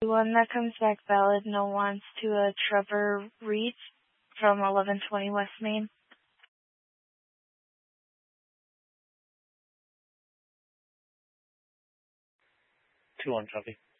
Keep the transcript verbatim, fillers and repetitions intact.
One that comes back valid, no wants to uh, Trevor Reed from eleven twenty West Main. two one copy.